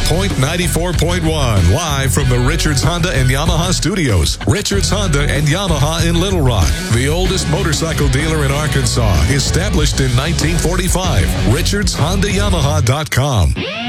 Point 94.1, live from the Richards Honda and Yamaha studios. Richards Honda and Yamaha in Little Rock, the oldest motorcycle dealer in Arkansas, established in 1945. RichardsHondaYamaha.com.